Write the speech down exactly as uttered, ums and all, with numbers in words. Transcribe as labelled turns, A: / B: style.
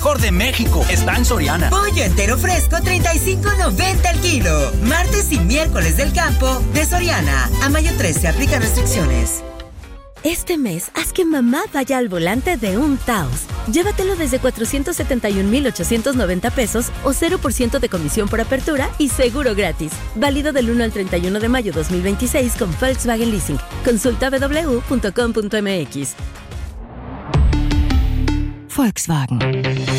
A: mejor de México está en Soriana.
B: Pollo entero fresco, treinta y cinco noventa el kilo. Martes y miércoles del campo de Soriana. A mayo trece, aplica restricciones.
C: Este mes, haz que mamá vaya al volante de un Taos. Llévatelo desde cuatrocientos setenta y un mil ochocientos noventa pesos o cero por ciento de comisión por apertura y seguro gratis. Válido del uno al treinta y uno de mayo dos mil veintiséis con Volkswagen Leasing. Consulta doble u doble u punto com punto m x.
D: Volkswagen.